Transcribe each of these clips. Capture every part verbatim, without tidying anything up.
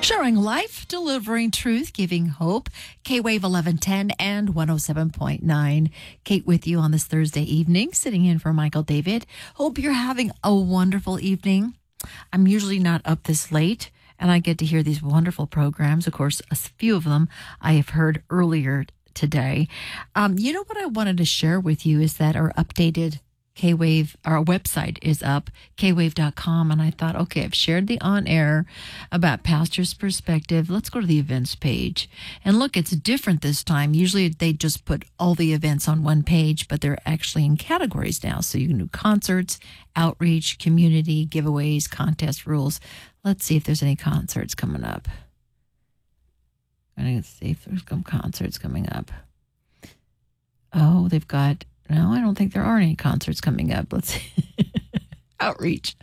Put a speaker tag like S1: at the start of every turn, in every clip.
S1: Sharing life, delivering truth, giving hope. K-Wave eleven ten and one oh seven point nine. Kate with you on this Thursday evening, sitting in for Michael David. Hope you're having a wonderful evening. I'm usually not up this late, and I get to hear these wonderful programs. Of course, a few of them I have heard earlier today. Um, you know what I wanted to share with you is that our updated K-Wave, our website is up, K wave dot com, and I thought, okay, I've shared the on-air about Pastor's Perspective. Let's go to the events page. And look, it's different this time. Usually they just put all the events on one page, but they're actually in categories now. So you can do concerts, outreach, community, giveaways, contest rules. Let's see if there's any concerts coming up. I'm going to see if there's some concerts coming up. Oh, they've got... No, I don't think there are any concerts coming up. Let's see. Outreach.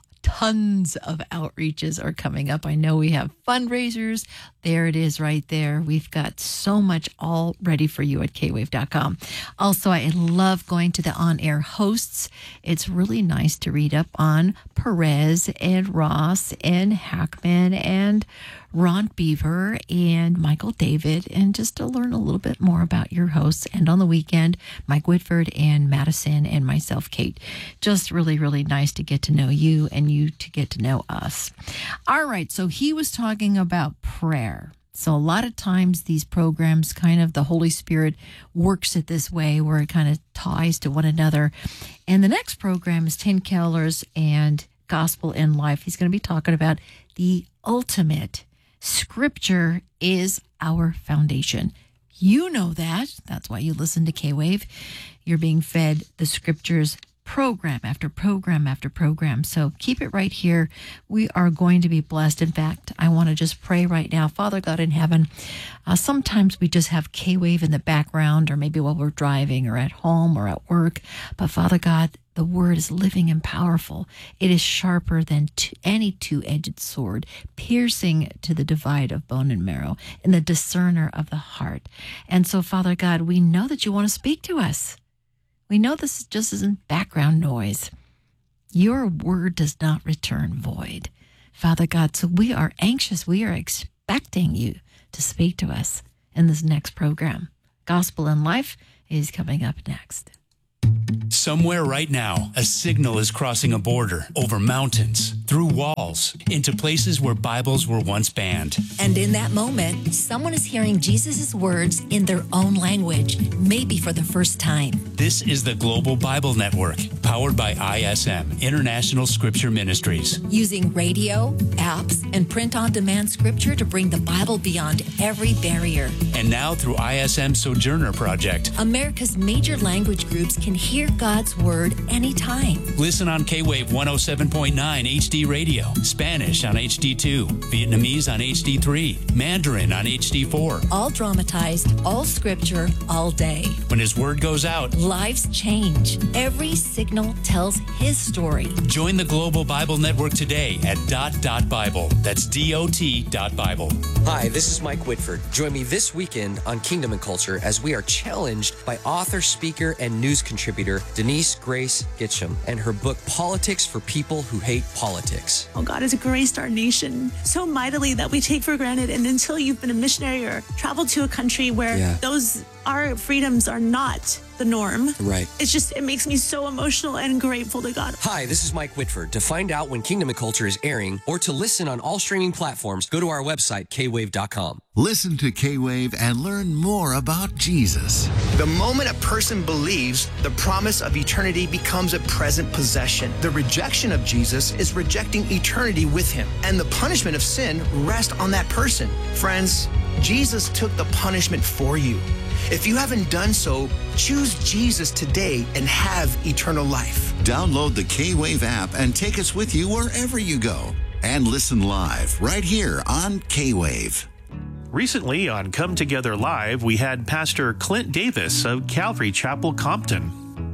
S1: Tons of outreaches are coming up. I know we have fundraisers. There it is right there. We've got so much all ready for you at K wave dot com. Also, I love going to the on-air hosts. It's really nice to read up on Perez and Ross and Hackman and Ron Beaver and Michael David, and just to learn a little bit more about your hosts. And on the weekend, Mike Whitford and Madison and myself, Kate. Just really, really nice to get to know you and you to get to know us. All right, so he was talking about prayer. So a lot of times these programs, kind of the Holy Spirit works it this way where it kind of ties to one another. And the next program is Tim Keller's and Gospel in Life. He's going to be talking about the ultimate. Scripture is our foundation. You know that. That's why you listen to K-Wave. You're being fed the Scriptures program after program after program. So keep it right here. We are going to be blessed. In fact, I want to just pray right now. Father God in heaven, uh, sometimes we just have K-Wave in the background, or maybe while we're driving or at home or at work. But Father God, the word is living and powerful. It is sharper than t- any two-edged sword, piercing to the divide of bone and marrow, and the discerner of the heart. And so, Father God, we know that you want to speak to us. We know this just isn't background noise. Your word does not return void, Father God. So we are anxious. We are expecting you to speak to us in this next program. Gospel in Life is coming up next.
S2: Somewhere right now, a signal is crossing a border, over mountains, through walls, into places where Bibles were once banned.
S3: And in that moment, someone is hearing Jesus' words in their own language, maybe for the first time.
S2: This is the Global Bible Network, powered by I S M, International Scripture Ministries.
S3: Using radio, apps, and print-on-demand scripture to bring the Bible beyond every barrier.
S2: And now through I S M Sojourner Project,
S3: America's major language groups can hear God's Word anytime.
S2: Listen on K-Wave one oh seven point nine H D Radio, Spanish on H D two, Vietnamese on H D three, Mandarin on H D four.
S3: All dramatized, all scripture, all day.
S2: When His Word goes out,
S3: lives change. Every signal tells His story.
S2: Join the Global Bible Network today at dot dot Bible. That's D O T dot Bible.
S4: Hi, this is Mike Whitford. Join me this weekend on Kingdom and Culture as we are challenged by author, speaker, and news contributor Denise Grace Gitcham and her book, Politics for People Who Hate Politics.
S5: Oh, God has graced our nation so mightily that we take for granted. And until you've been a missionary or traveled to a country where yeah. those, our freedoms are not the norm.
S4: Right.
S5: It's just, it makes me so emotional and grateful to God.
S4: Hi, this is Mike Whitford. To find out when Kingdom and Culture is airing or to listen on all streaming platforms, go to our website, K wave dot com.
S6: Listen to K-Wave and learn more about Jesus.
S7: The moment a person believes, the promise of eternity becomes a present possession. The rejection of Jesus is rejecting eternity with him, and the punishment of sin rests on that person. Friends, Jesus took the punishment for you. If you haven't done so, choose Jesus today and have eternal life.
S6: Download the K-Wave app and take us with you wherever you go. And listen live right here on K-Wave.
S8: Recently on Come Together Live, we had Pastor Clint Davis of Calvary Chapel, Compton.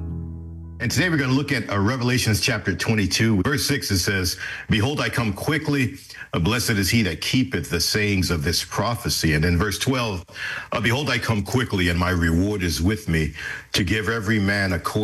S9: And today we're going to look at uh, Revelations chapter twenty-two, verse six. It says, "Behold, I come quickly. Uh, blessed is he that keepeth the sayings of this prophecy." And in verse twelve, uh, "Behold, I come quickly, and my reward is with me, to give every man according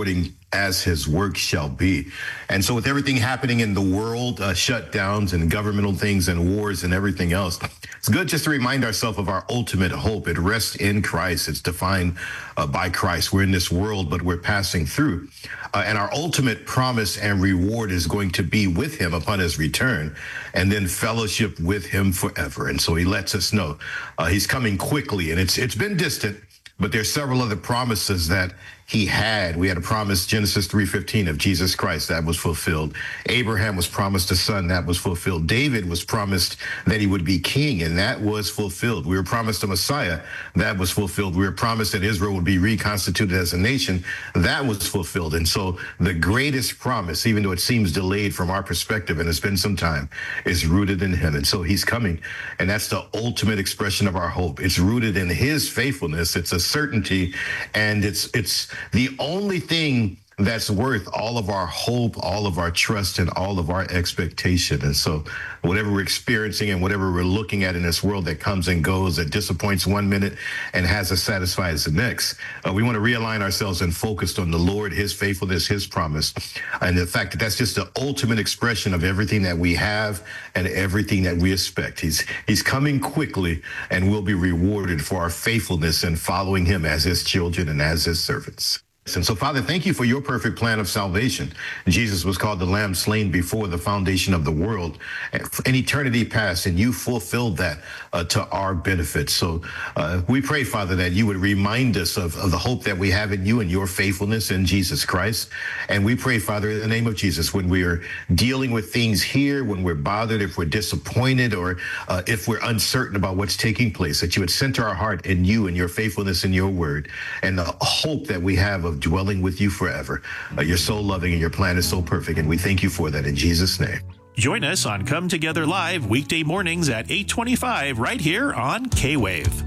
S9: as his work shall be. And so with everything happening in the world, uh, shutdowns and governmental things and wars and everything else, it's good just to remind ourselves of our ultimate hope. It rests in Christ. It's defined uh, by Christ. We're in this world, but we're passing through. Uh, and our ultimate promise and reward is going to be with him upon his return, and then fellowship with him forever. And so he lets us know uh, he's coming quickly, and it's it's been distant, but there's several other promises that he had. We had a promise, Genesis three fifteen, of Jesus Christ. That was fulfilled. Abraham was promised a son. That was fulfilled. David was promised that he would be king, and that was fulfilled. We were promised a Messiah. That was fulfilled. We were promised that Israel would be reconstituted as a nation. That was fulfilled. And so the greatest promise, even though it seems delayed from our perspective, and it's been some time, is rooted in him. And so he's coming, and that's the ultimate expression of our hope. It's rooted in his faithfulness. It's a certainty, and it's it's the only thing that's worth all of our hope, all of our trust, and all of our expectation. And so whatever we're experiencing and whatever we're looking at in this world that comes and goes, that disappoints one minute and has us satisfied the next, uh, we want to realign ourselves and focus on the Lord, his faithfulness, his promise, and the fact that that's just the ultimate expression of everything that we have and everything that we expect. He's, he's coming quickly, and we'll be rewarded for our faithfulness and following him as his children and as his servants. And so, Father, thank you for your perfect plan of salvation. Jesus was called the Lamb slain before the foundation of the world in eternity past, and you fulfilled that uh, to our benefit. So uh, we pray, Father, that you would remind us of, of the hope that we have in you and your faithfulness in Jesus Christ. And we pray, Father, in the name of Jesus, when we are dealing with things here, when we're bothered, if we're disappointed, or uh, if we're uncertain about what's taking place, that you would center our heart in you and your faithfulness in your word, and the hope that we have of dwelling with you forever. Uh, you're so loving and your plan is so perfect, and we thank you for that in Jesus' name.
S8: Join us on Come Together Live weekday mornings at eight twenty-five right here on K-Wave.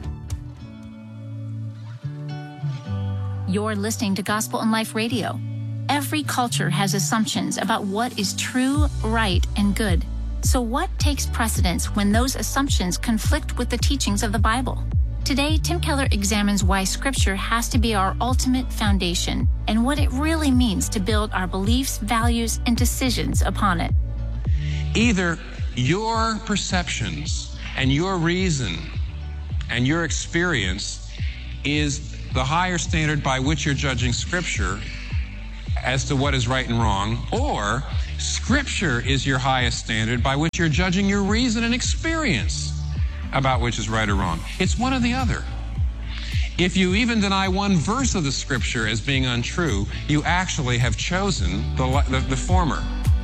S10: You're listening to Gospel and Life Radio. Every culture has assumptions about what is true, right, and good. So what takes precedence when those assumptions conflict with the teachings of the Bible? Today, Tim Keller examines why Scripture has to be our ultimate foundation and what it really means to build our beliefs, values, and decisions upon it.
S11: Either your perceptions and your reason and your experience is the higher standard by which you're judging Scripture as to what is right and wrong, or Scripture is your highest standard by which you're judging your reason and experience about which is right or wrong. It's one or the other. If you even deny one verse of the Scripture as being untrue, you actually have chosen the, the, the former.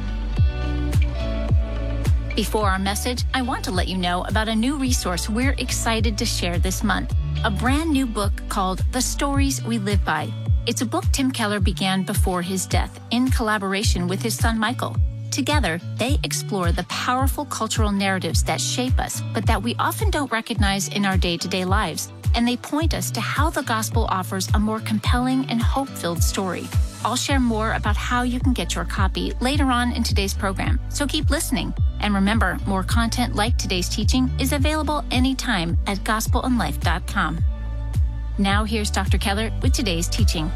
S10: Before our message, I want to let you know about a new resource we're excited to share this month. A brand new book called The Stories We Live By. It's a book Tim Keller began before his death in collaboration with his son Michael. Together, they explore the powerful cultural narratives that shape us, but that we often don't recognize in our day-to-day lives. And they point us to how the gospel offers a more compelling and hope-filled story. I'll share more about how you can get your copy later on in today's program, so keep listening. And remember, more content like today's teaching is available anytime at gospel and life dot com. Now here's Doctor Keller with today's teaching.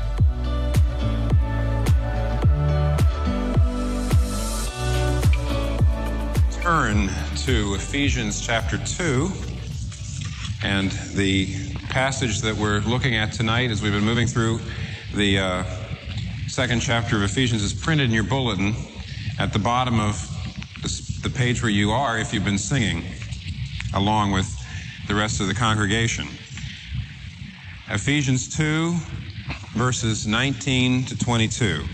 S11: Turn to Ephesians chapter two, and the passage that we're looking at tonight as we've been moving through the uh, second chapter of Ephesians is printed in your bulletin at the bottom of the, the page where you are if you've been singing along with the rest of the congregation. Ephesians two, verses nineteen to twenty-two.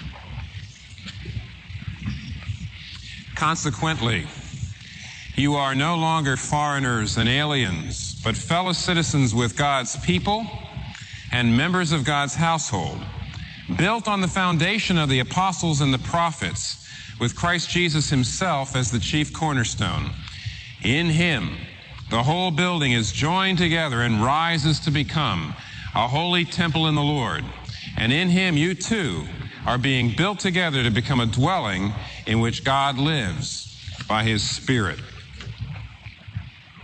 S11: Consequently, you are no longer foreigners and aliens, but fellow citizens with God's people and members of God's household, built on the foundation of the apostles and the prophets, with Christ Jesus himself as the chief cornerstone. In him, the whole building is joined together and rises to become a holy temple in the Lord. And in him, you too are being built together to become a dwelling in which God lives by his Spirit.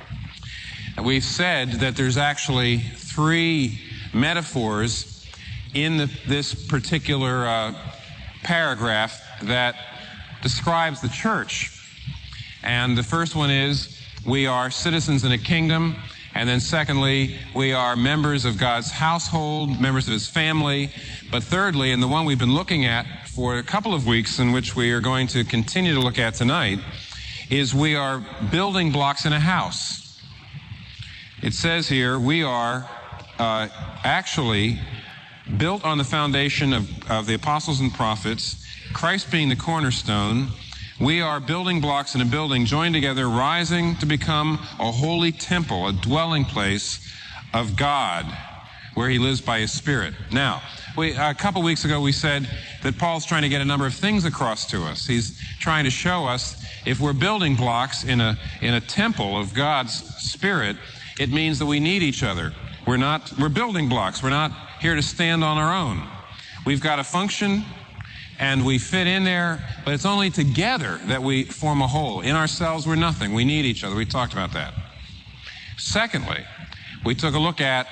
S11: We've said that there's actually three metaphors in the, this particular uh, paragraph that describes the church. And the first one is, we are citizens in a kingdom. And then secondly, we are members of God's household, members of his family. But thirdly, and the one we've been looking at for a couple of weeks, and which we are going to continue to look at tonight, is we are building blocks in a house. It says here, we are uh, actually built on the foundation of, of the apostles and prophets, Christ being the cornerstone. We are building blocks in a building joined together, rising to become a holy temple, a dwelling place of God, where he lives by his Spirit. Now, we, a couple weeks ago we said that Paul's trying to get a number of things across to us. He's trying to show us if we're building blocks in a, in a temple of God's Spirit, it means that we need each other. We're not, we're building blocks. We're not here to stand on our own. We've got to function and we fit in there, but it's only together that we form a whole. In ourselves, we're nothing. We need each other. We talked about that. Secondly, we took a look at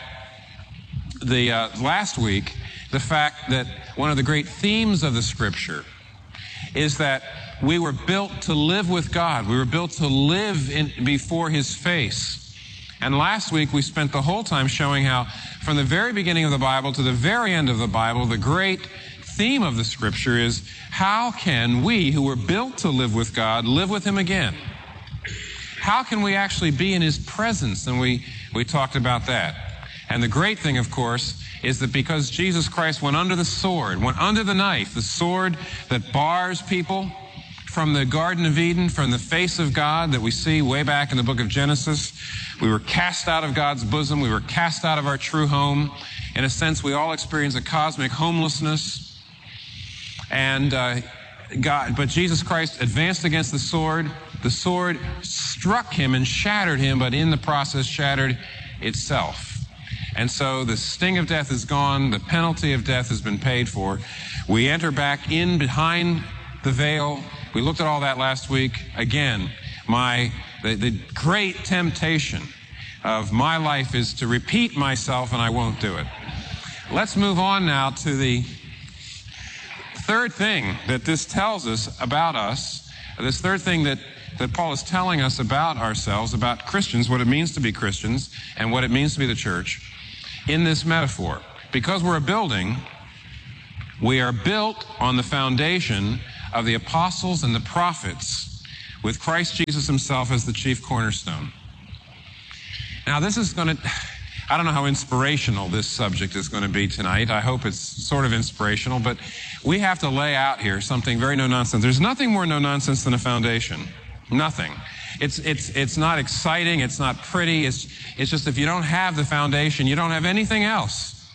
S11: the uh, last week, the fact that one of the great themes of the Scripture is that we were built to live with God. We were built to live in, before his face. And last week, we spent the whole time showing how from the very beginning of the Bible to the very end of the Bible, the great theme of the Scripture is, how can we who were built to live with God live with him again? How can we actually be in his presence? And we, we talked about that. And the great thing, of course, is that because Jesus Christ went under the sword, went under the knife, the sword that bars people from the Garden of Eden, from the face of God that we see way back in the book of Genesis. We were cast out of God's bosom. We were cast out of our true home. In a sense, we all experience a cosmic homelessness. And uh, God, but Jesus Christ advanced against the sword. The sword struck him and shattered him, but in the process shattered itself. And so the sting of death is gone. The penalty of death has been paid for. We enter back in behind the veil. We looked at all that last week. Again, my the, the great temptation of my life is to repeat myself, and I won't do it. Let's move on now to the third thing that this tells us about us, this third thing that, that Paul is telling us about ourselves, about Christians, what it means to be Christians, and what it means to be the church, in this metaphor. Because we're a building, we are built on the foundation of the apostles and the prophets, with Christ Jesus himself as the chief cornerstone. Now, this is going to... I don't know how inspirational this subject is going to be tonight. I hope it's sort of inspirational, but we have to lay out here something very no-nonsense. There's nothing more no-nonsense than a foundation. Nothing. It's, it's, it's not exciting. It's not pretty. It's, it's just if you don't have the foundation, you don't have anything else.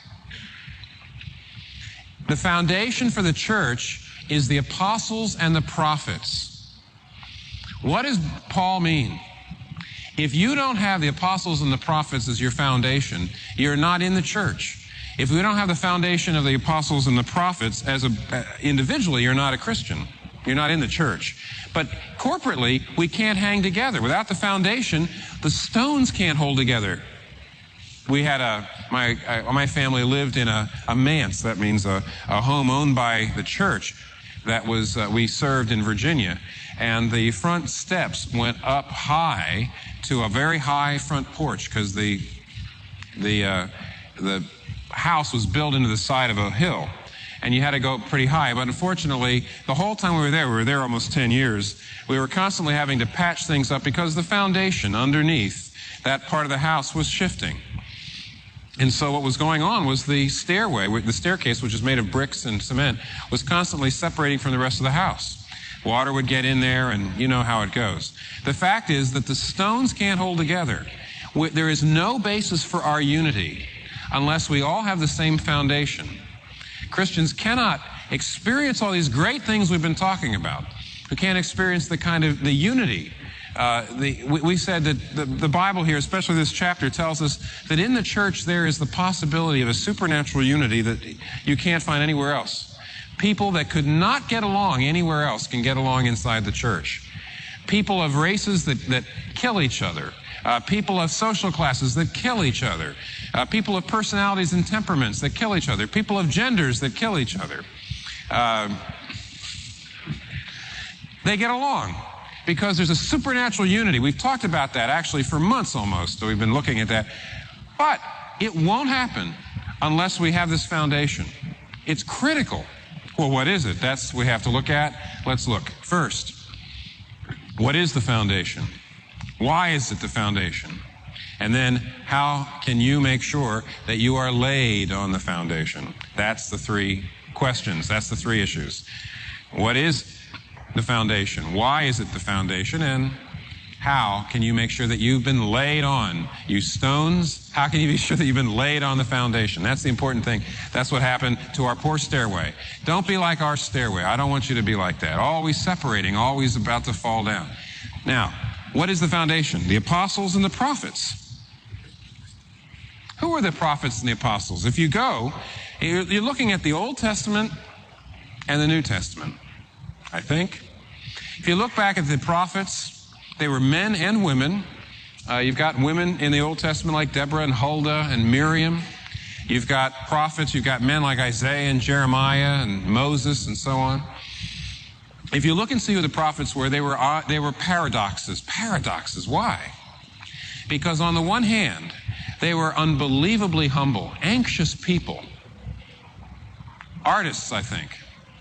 S11: The foundation for the church is the apostles and the prophets. What does Paul mean? If you don't have the apostles and the prophets as your foundation, you're not in the church. If we don't have the foundation of the apostles and the prophets as a, uh, individually, you're not a Christian. You're not in the church. But corporately, we can't hang together. Without the foundation, the stones can't hold together. We had a, my, uh, my family lived in a, a manse. That means a, a home owned by the church that was, uh, we served in Virginia. And the front steps went up high to a very high front porch because the, the, uh, the house was built into the side of a hill. And you had to go pretty high. But unfortunately, the whole time we were there, we were there almost ten years, we were constantly having to patch things up because the foundation underneath that part of the house was shifting. And so what was going on was the stairway, the staircase, which is made of bricks and cement, was constantly separating from the rest of the house. Water would get in there, and you know how it goes. The fact is that the stones can't hold together. There is no basis for our unity unless we all have the same foundation. Christians cannot experience all these great things we've been talking about. We can't experience the kind of the unity. Uh, the, we, we said that the, the Bible here, especially this chapter, tells us that in the church there is the possibility of a supernatural unity that you can't find anywhere else. People that could not get along anywhere else can get along inside the church. people of races that, that kill each other, uh, people of social classes that kill each other, uh, people of personalities and temperaments that kill each other, people of genders that kill each other. Uh, they get along because there's a supernatural unity. We've talked about that actually for months almost, so we've been looking at that. But it won't happen unless we have this foundation. It's critical. Well, what is it? That's what we have to look at. Let's look. First, what is the foundation? Why is it the foundation? And then, how can you make sure that you are laid on the foundation? That's the three questions. That's the three issues. What is the foundation? Why is it the foundation? And how can you make sure that you've been laid on? You stones, how can you be sure that you've been laid on the foundation? That's the important thing. That's what happened to our poor stairway. Don't be like our stairway. I don't want you to be like that. Always separating, always about to fall down. Now, what is the foundation? The apostles and the prophets. Who are the prophets and the apostles? If you go, you're looking at the Old Testament and the New Testament, I think. If you look back at the prophets, they were men and women. Uh, you've got women in the Old Testament like Deborah and Huldah and Miriam. You've got prophets. You've got men like Isaiah and Jeremiah and Moses and so on. If you look and see who the prophets were, they were, uh, they were paradoxes. Paradoxes. Why? Because on the one hand, they were unbelievably humble, anxious people. Artists, I think.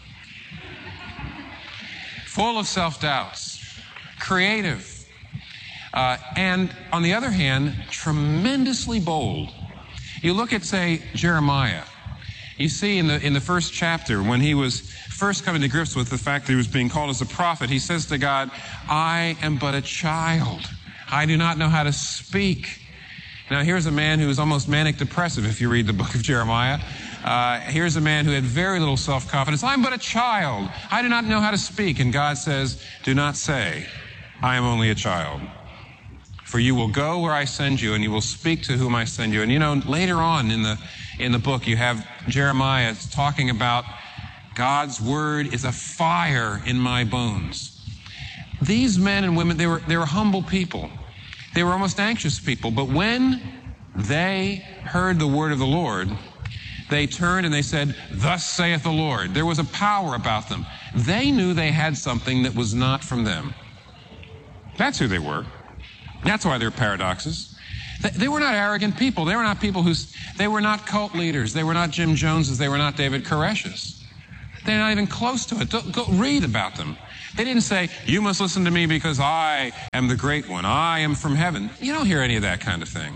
S11: Full of self-doubts. Creative, uh, and on the other hand, tremendously bold. You look at, say, Jeremiah. You see in the in the first chapter, when he was first coming to grips with the fact that he was being called as a prophet, he says to God, I am but a child. I do not know how to speak. Now, here's a man who is almost manic depressive, if you read the book of Jeremiah. Uh, here's a man who had very little self-confidence. I'm but a child. I do not know how to speak. And God says, do not say, I am only a child. For you will go where I send you, and you will speak to whom I send you. And you know, later on in the in the book, you have Jeremiah talking about God's word is a fire in my bones. These men and women, they were they were humble people. They were almost anxious people. But when they heard the word of the Lord, they turned and they said, thus saith the Lord. There was a power about them. They knew they had something that was not from them. That's who they were. That's why they're paradoxes. They, they were not arrogant people. They were not people who, they were not cult leaders. They were not Jim Joneses. They were not David Koresh's. They're not even close to it. Go, go read about them. They didn't say, you must listen to me because I am the great one. I am from heaven. You don't hear any of that kind of thing.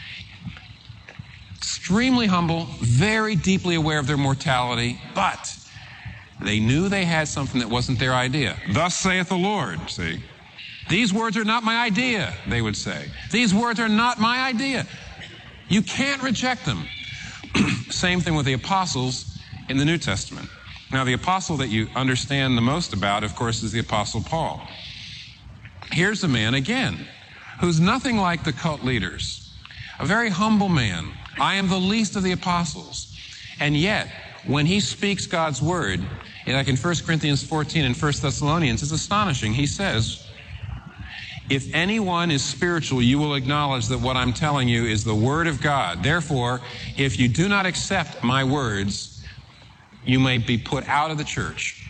S11: Extremely humble, very deeply aware of their mortality, but they knew they had something that wasn't their idea. Thus saith the Lord, see. These words are not my idea, they would say. These words are not my idea. You can't reject them. Same thing with the apostles in the New Testament. Now, the apostle that you understand the most about, of course, is the Apostle Paul. Here's a man, again, who's nothing like the cult leaders. A very humble man. I am the least of the apostles. And yet, when he speaks God's word, like in First Corinthians fourteen and First Thessalonians, it's astonishing. He says, if anyone is spiritual, you will acknowledge that what I'm telling you is the word of God. Therefore, if you do not accept my words, you may be put out of the church.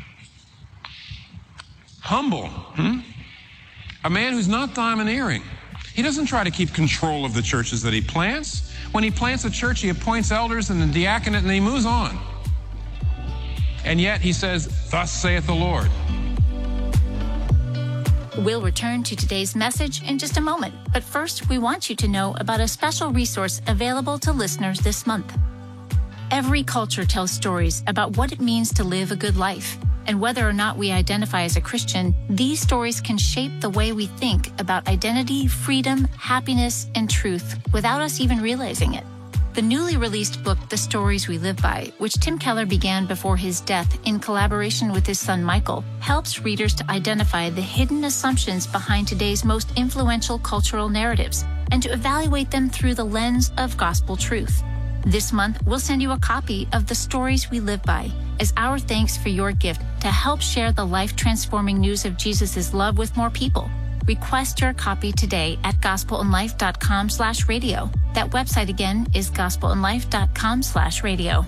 S11: Humble. Hmm? A man who's not domineering. He doesn't try to keep control of the churches that he plants. When he plants a church, he appoints elders and a diaconate, and he moves on. And yet he says, thus saith the Lord.
S10: We'll return to today's message in just a moment. But first, we want you to know about a special resource available to listeners this month. Every culture tells stories about what it means to live a good life. And whether or not we identify as a Christian, these stories can shape the way we think about identity, freedom, happiness, and truth without us even realizing it. The newly released book, The Stories We Live By, which Tim Keller began before his death in collaboration with his son Michael, helps readers to identify the hidden assumptions behind today's most influential cultural narratives and to evaluate them through the lens of gospel truth. This month, we'll send you a copy of The Stories We Live By, as our thanks for your gift to help share the life-transforming news of Jesus' love with more people. Request your copy today at gospelandlife.com slash radio. That website again is gospelandlife.com slash radio.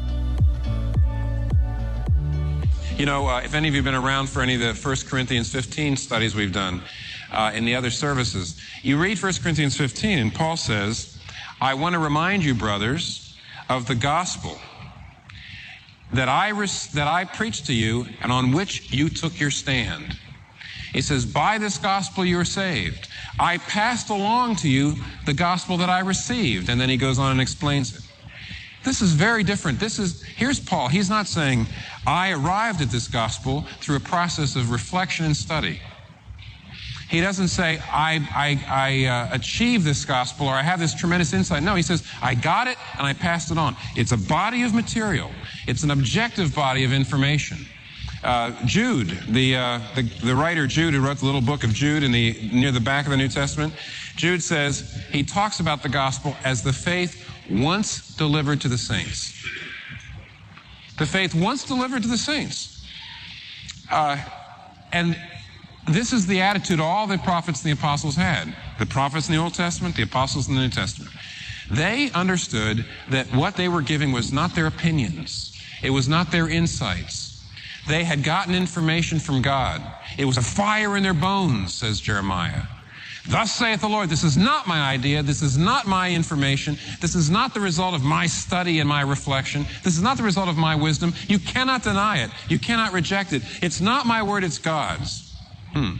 S11: You know, uh, if any of you have been around for any of the First Corinthians fifteen studies we've done uh, in the other services, you read First Corinthians fifteen and Paul says, I want to remind you, brothers, of the gospel that I, res- that I preached to you and on which you took your stand. He says, by this gospel you are saved. I passed along to you the gospel that I received. And then he goes on and explains it. This is very different. This is, here's Paul. He's not saying, I arrived at this gospel through a process of reflection and study. He doesn't say, I, I, I uh, achieved this gospel or I have this tremendous insight. No, he says, I got it and I passed it on. It's a body of material. It's an objective body of information. Uh, Jude, the, uh, the the writer Jude, who wrote the little book of Jude in the near the back of the New Testament, Jude says, he talks about the gospel as the faith once delivered to the saints. The faith once delivered to the saints. Uh, and this is the attitude all the prophets and the apostles had. The prophets in the Old Testament, the apostles in the New Testament. They understood that what they were giving was not their opinions. It was not their insights. They had gotten information from God. It was a fire in their bones, says Jeremiah. Thus saith the Lord, this is not my idea. This is not my information. This is not the result of my study and my reflection. This is not the result of my wisdom. You cannot deny it. You cannot reject it. It's not my word, it's God's. Hmm.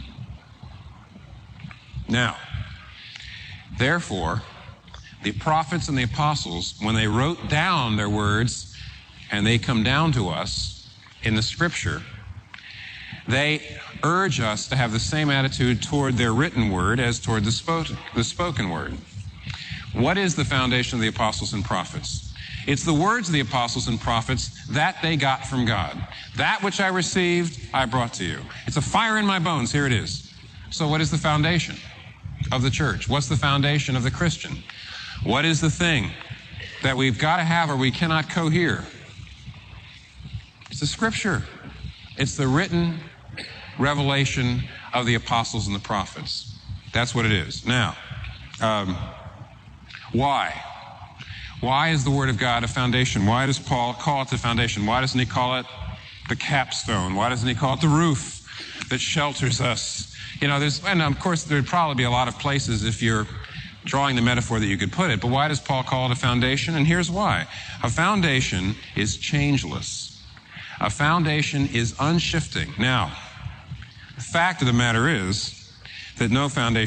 S11: Now, therefore, the prophets and the apostles, when they wrote down their words and they come down to us, in the scripture, they urge us to have the same attitude toward their written word as toward the spoken, the spoken word. What is the foundation of the apostles and prophets? It's the words of the apostles and prophets that they got from God. That which I received, I brought to you. It's a fire in my bones. Here it is. So what is the foundation of the church? What's the foundation of the Christian? What is the thing that we've got to have or we cannot cohere? It's the scripture. It's the written revelation of the apostles and the prophets. That's what it is. Now, um, why? Why is the Word of God a foundation? Why does Paul call it the foundation? Why doesn't he call it the capstone? Why doesn't he call it the roof that shelters us? You know, there's, and of course there'd probably be a lot of places if you're drawing the metaphor that you could put it, but why does Paul call it a foundation? And here's why. A foundation is changeless. A foundation is unshifting. Now, the fact of the matter is that no foundation